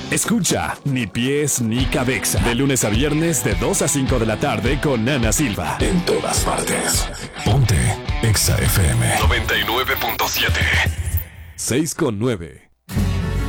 Escucha Ni Pies ni Cabeza. De lunes a viernes de 2 a 5 de la tarde con Ana Silva. En todas partes. Ponte Exa FM 99.7. 6:9.